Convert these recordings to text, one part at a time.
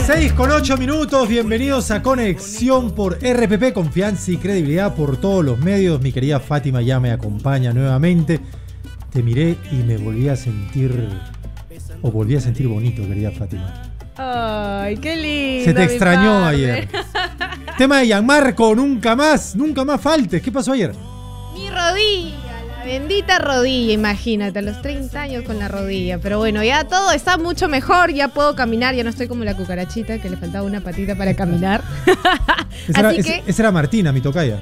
6:08, bienvenidos a Conexión por RPP, confianza y credibilidad por todos los medios. Mi querida Fátima ya me acompaña nuevamente. Te miré y me volví a sentir bonito, querida Fátima. Ay, qué lindo. Se te extrañó ayer. Tema de Gianmarco, nunca más faltes. ¿Qué pasó ayer? Mi rodilla, la bendita rodilla, imagínate, a los 30 años con la rodilla. Pero bueno, ya todo está mucho mejor, ya puedo caminar, ya no estoy como la cucarachita que le faltaba una patita para caminar. Esa era Martina, mi tocaya.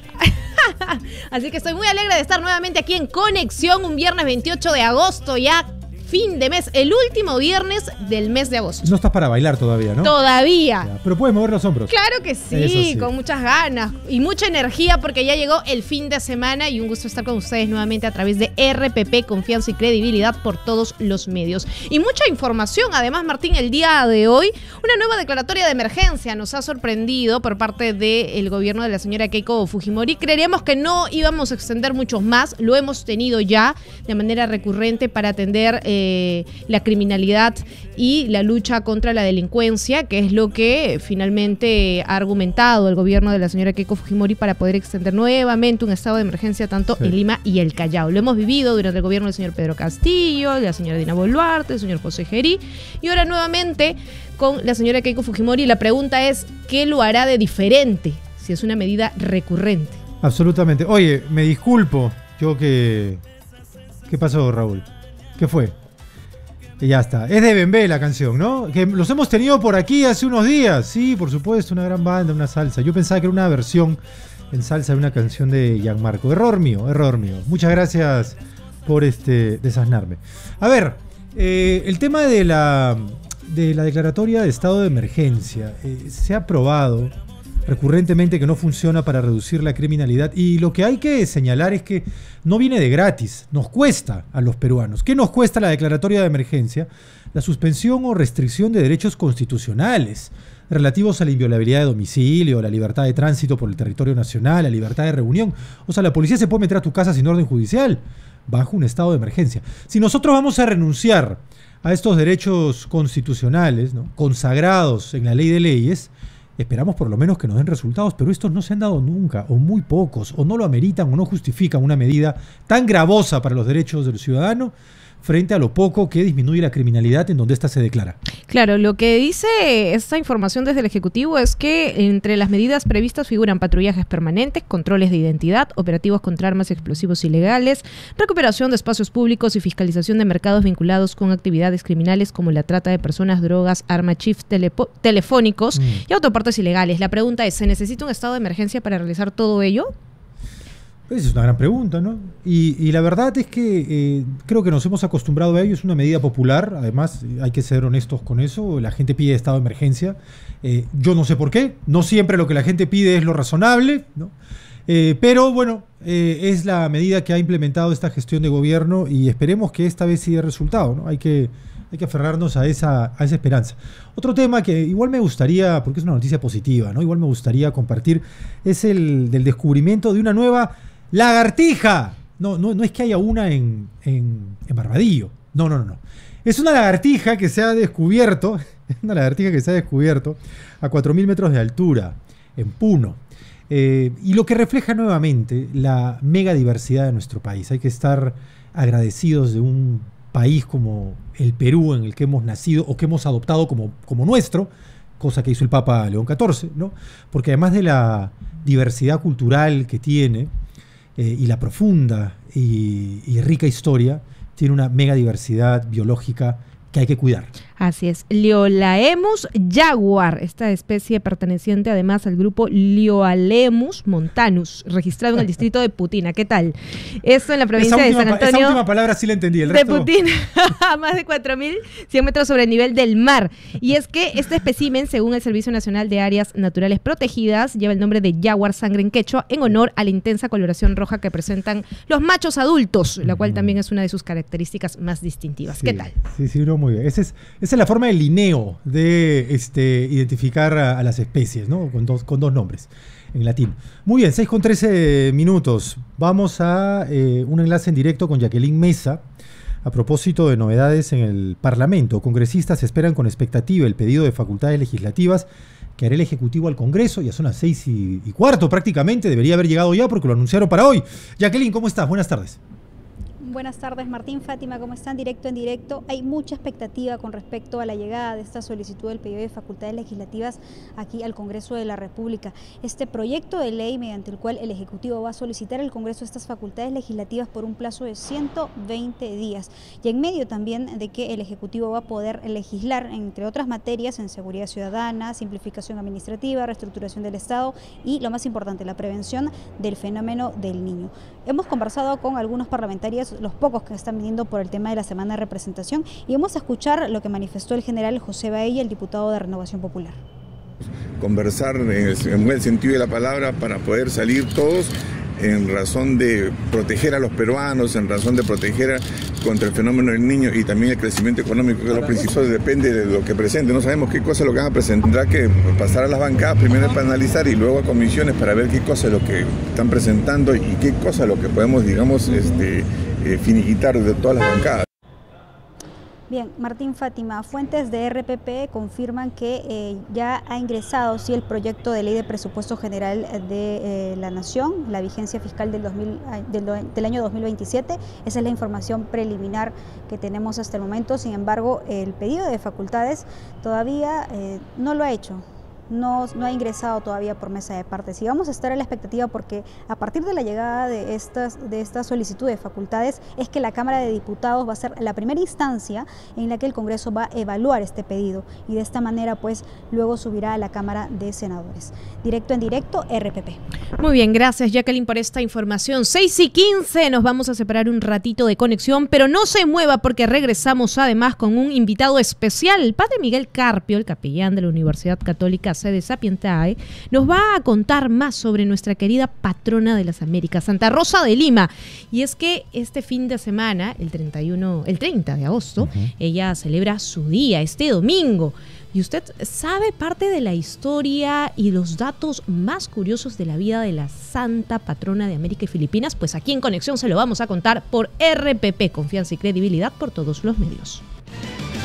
Así que estoy muy alegre de estar nuevamente aquí en Conexión, un viernes 28 de agosto, ya fin de mes, el último viernes del mes de agosto. No estás para bailar todavía, ¿no? Todavía. Ya, pero puedes mover los hombros. Claro que sí, con muchas ganas y mucha energía porque ya llegó el fin de semana y un gusto estar con ustedes nuevamente a través de RPP, confianza y credibilidad por todos los medios. Y mucha información, además, Martín, el día de hoy, una nueva declaratoria de emergencia nos ha sorprendido por parte del gobierno de la señora Keiko Fujimori. Creeríamos que no íbamos a extender muchos más, lo hemos tenido ya de manera recurrente para atender la criminalidad y la lucha contra la delincuencia, que es lo que finalmente ha argumentado el gobierno de la señora Keiko Fujimori para poder extender nuevamente un estado de emergencia tanto en Lima y el Callao. Lo hemos vivido durante el gobierno del señor Pedro Castillo, de la señora Dina Boluarte, del señor José Gerí, y ahora nuevamente con la señora Keiko Fujimori. La pregunta es, ¿qué lo hará de diferente si es una medida recurrente? Absolutamente. Oye, me disculpo, ¿Qué pasó, Raúl? ¿Qué fue? Y ya está. Es de Bembé la canción, ¿no? Que los hemos tenido por aquí hace unos días. Sí, por supuesto, una gran banda, una salsa. Yo pensaba que era una versión en salsa de una canción de Gianmarco. Error mío. Muchas gracias por desasnarme. A ver, el tema de la declaratoria de estado de emergencia. Se ha probado recurrentemente que no funciona para reducir la criminalidad, y lo que hay que señalar es que no viene de gratis, nos cuesta a los peruanos. ¿Qué nos cuesta la declaratoria de emergencia? La suspensión o restricción de derechos constitucionales relativos a la inviolabilidad de domicilio, la libertad de tránsito por el territorio nacional, la libertad de reunión. O sea, la policía se puede meter a tu casa sin orden judicial bajo un estado de emergencia. Si nosotros vamos a renunciar a estos derechos constitucionales, ¿no?, consagrados en la ley de leyes, esperamos por lo menos que nos den resultados, pero estos no se han dado nunca, o muy pocos, o no lo ameritan o no justifican una medida tan gravosa para los derechos del ciudadano frente a lo poco que disminuye la criminalidad en donde ésta se declara. Claro, lo que dice esta información desde el Ejecutivo es que entre las medidas previstas figuran patrullajes permanentes, controles de identidad, operativos contra armas y explosivos ilegales, recuperación de espacios públicos y fiscalización de mercados vinculados con actividades criminales como la trata de personas, drogas, chips telefónicos y autopartes ilegales. La pregunta es, ¿se necesita un estado de emergencia para realizar todo ello? Esa es una gran pregunta, ¿no? Y la verdad es que creo que nos hemos acostumbrado a ello, es una medida popular, además hay que ser honestos con eso, la gente pide estado de emergencia, yo no sé por qué, no siempre lo que la gente pide es lo razonable, ¿no? Pero bueno, es la medida que ha implementado esta gestión de gobierno y esperemos que esta vez sí dé resultado, ¿no? Hay que aferrarnos a esa esperanza. Otro tema que igual me gustaría, porque es una noticia positiva, ¿no?, igual me gustaría compartir, es el del descubrimiento de una nueva lagartija. No es que haya una en Barbadillo. No. Es una lagartija que se ha descubierto, a 4.000 metros de altura, en Puno. Y lo que refleja nuevamente la megadiversidad de nuestro país. Hay que estar agradecidos de un país como el Perú, en el que hemos nacido o que hemos adoptado como nuestro, cosa que hizo el Papa León XIV, ¿no? Porque además de la diversidad cultural que tiene, y la profunda y rica historia, tiene una mega diversidad biológica que hay que cuidar. Así es, Liolaemus jaguar, esta especie perteneciente además al grupo Liolaemus montanus, registrado en el distrito de Putina. ¿Qué tal? Esto en la provincia de San Antonio. Esa última palabra sí la entendí. El resto... De Putina, a más de 4.100 metros sobre el nivel del mar. Y es que este espécimen, según el Servicio Nacional de Áreas Naturales Protegidas, lleva el nombre de jaguar sangre en quechua, en honor a la intensa coloración roja que presentan los machos adultos, la cual también es una de sus características más distintivas. Sí, ¿qué tal? Sí, no, muy bien. Esa es la forma de Linneo de identificar a las especies, ¿no? Con dos nombres en latín. Muy bien, 6:13. Vamos a un enlace en directo con Jacqueline Mesa, A propósito de novedades en el Parlamento, congresistas esperan con expectativa el pedido de facultades legislativas que hará el Ejecutivo al Congreso. Ya son las 6:15 prácticamente, debería haber llegado ya porque lo anunciaron para hoy. Jacqueline, ¿cómo estás? Buenas tardes. Buenas tardes, Martín, Fátima, ¿cómo están? Directo en directo. Hay mucha expectativa con respecto a la llegada de esta solicitud del pedido de facultades legislativas aquí al Congreso de la República. Este proyecto de ley mediante el cual el Ejecutivo va a solicitar al Congreso estas facultades legislativas por un plazo de 120 días. Y en medio también de que el Ejecutivo va a poder legislar, entre otras materias, en seguridad ciudadana, simplificación administrativa, reestructuración del Estado y, lo más importante, la prevención del fenómeno del niño. Hemos conversado con algunos parlamentarios, los pocos que están viniendo por el tema de la semana de representación, y vamos a escuchar lo que manifestó el general José Baella, el diputado de Renovación Popular. Conversar en el buen sentido de la palabra para poder salir todos en razón de proteger a los peruanos, en razón de proteger contra el fenómeno del niño y también el crecimiento económico, que es lo principal. Depende de lo que presente. No sabemos qué cosa es lo que van a presentar. Tendrá que pasar a las bancadas primero para analizar y luego a comisiones para ver qué cosa es lo que están presentando y qué cosa es lo que podemos, digamos, finiquitar de todas las bancadas. Bien, Martín, Fátima, fuentes de RPP confirman que ya ha ingresado el proyecto de ley de presupuesto general de la Nación, la vigencia fiscal del año 2027. Esa es la información preliminar que tenemos hasta el momento. Sin embargo, el pedido de facultades todavía no lo ha hecho. No ha ingresado todavía por mesa de partes y vamos a estar a la expectativa porque a partir de la llegada de esta solicitud de facultades es que la Cámara de Diputados va a ser la primera instancia en la que el Congreso va a evaluar este pedido y de esta manera pues luego subirá a la Cámara de Senadores. Directo en directo, RPP. Muy bien, gracias Jacqueline por esta información. 6:15, nos vamos a separar un ratito de conexión, pero no se mueva porque regresamos además con un invitado especial, el padre Miguel Carpio, el capellán de la Universidad Católica de Sapientiae, nos va a contar más sobre nuestra querida patrona de las Américas, Santa Rosa de Lima. Y es que este fin de semana, el 30 de agosto, ella celebra su día, este domingo. ¿Y usted sabe parte de la historia y los datos más curiosos de la vida de la santa patrona de América y Filipinas? Pues aquí en Conexión se lo vamos a contar por RPP, confianza y credibilidad por todos los medios.